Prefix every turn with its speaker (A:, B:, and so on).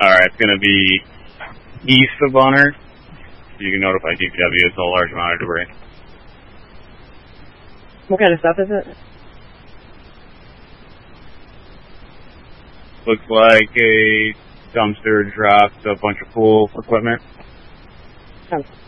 A: Alright, it's gonna be east of Bonner. You can notify DPW. It's a large amount of debris.
B: What kind of stuff is it?
A: Looks like a dumpster dropped a bunch of pool equipment.
B: Oh.